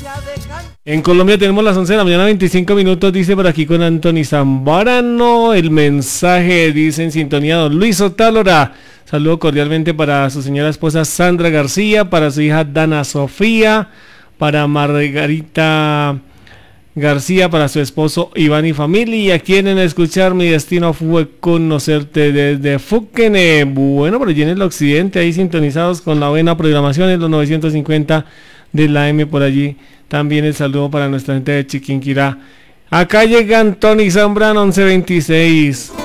En Colombia tenemos las 11 de la mañana, 25 minutos, dice por aquí con Anthony Zambrano. El mensaje dice en sintonía don Luis Otálora. Saludo cordialmente para su señora esposa Sandra García, para su hija Dana Sofía, para Margarita García, para su esposo Iván y familia. Y a quieren escuchar, mi destino fue conocerte desde Fuquene. Bueno, por allí en el occidente, ahí sintonizados con la buena programación en los 950 de la M por allí. También el saludo para nuestra gente de Chiquinquirá. Acá llega Anthony Zambrano, 1126.